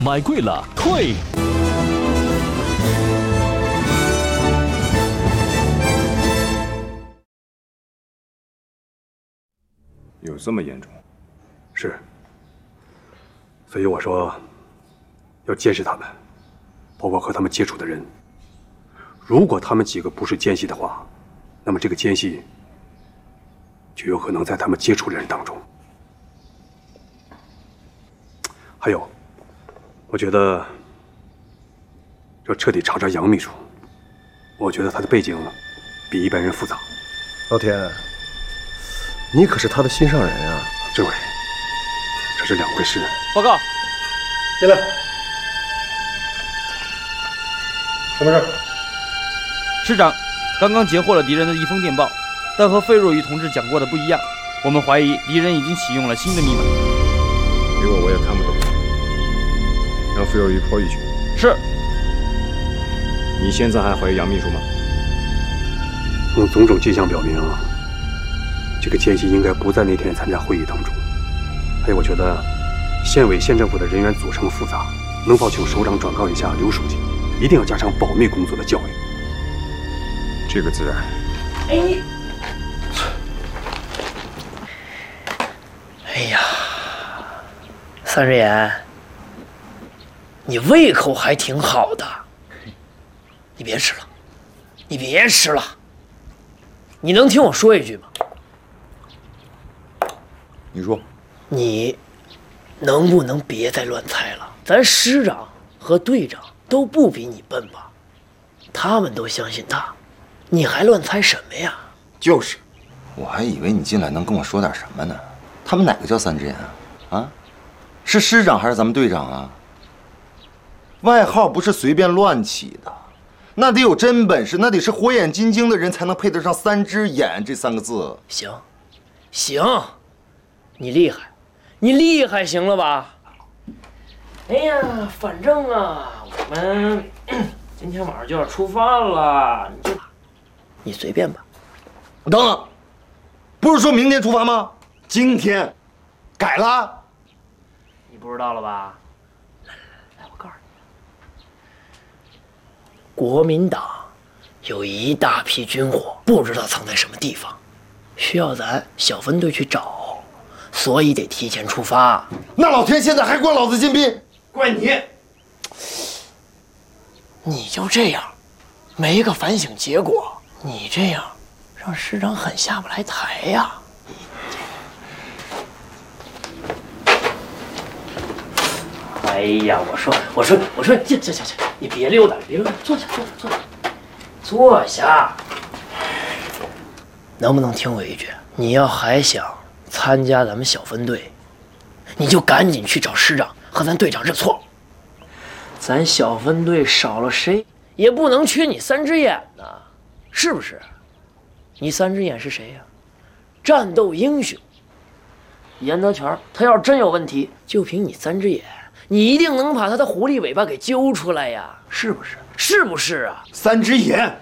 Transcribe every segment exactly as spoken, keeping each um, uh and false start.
买贵了退。 有这么严重？ 是。所以我说，要监视他们，包括和他们接触的人。如果他们几个不是奸细的话，那么这个奸细就有可能在他们接触的人当中。还有，我觉得要彻底查查杨秘书。我觉得他的背景比一般人复杂。 老田，你可是他的心上人啊！ 政委，这是两回事。 报告， 进来。什么事？ 师长，刚刚截获了敌人的一封电报，但和费若愚同志讲过的不一样。我们怀疑敌人已经启用了新的密码。 给我，我也看不懂。让费若愚破译去。 是。 你现在还怀疑杨秘书吗？ 从种种迹象表明，这个奸细应该不在那天参加会议当中。还有，我觉得县委县政府的人员组成复杂，能否请首长转告一下刘书记，一定要加强保密工作的教育。 这个自然。 哎你，哎呀，三只眼，你胃口还挺好的。你别吃了，你别吃了。你能听我说一句吗？ 你说， 你能不能别再乱猜了？咱师长和队长都不比你笨吧？他们都相信他，你还乱猜什么呀？ 就是，我还以为你进来能跟我说点什么呢。他们哪个叫三只眼啊？啊，是师长还是咱们队长啊？外号不是随便乱起的，那得有真本事，那得是火眼金睛的人才能配得上三只眼这三个字。 行，行，你厉害，你厉害，行了吧？哎呀，反正啊，我们今天晚上就要出发了，你就你随便吧。 等等，不是说明天出发吗？今天改了。 你不知道了吧？来来来，我告诉你，国民党有一大批军火，不知道藏在什么地方，需要咱小分队去找，所以得提前出发。 那老天现在还怪老子进兵，怪你！ 你就这样，没个反省结果，你这样让师长很下不来台呀。哎呀，我说，我说，我说，这这这这，你别溜达，别溜达，坐下，坐下，坐下，坐下。能不能听我一句？你要还想参加咱们小分队，你就赶紧去找师长和咱队长认错。咱小分队少了谁，也不能缺你三只眼呐，是不是？你三只眼是谁呀？战斗英雄严德全，他要是真有问题，就凭你三只眼，你一定能把他的狐狸尾巴给揪出来呀，是不是？是不是啊？ 三只眼，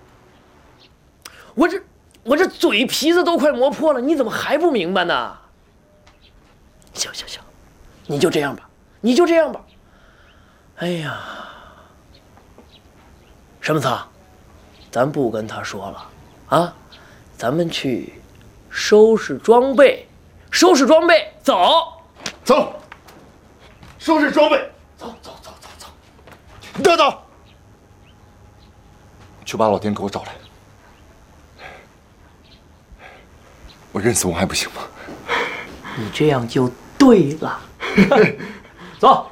我这我这嘴皮子都快磨破了，你怎么还不明白呢？行行行，你就这样吧，你就这样吧。哎呀，什么仓，咱不跟他说了啊，咱们去收拾装备，收拾装备，走走，收拾装备， 走走走走走。 等等，去把老田给我找来。我认死我还不行吗？ 你这样就对了。走。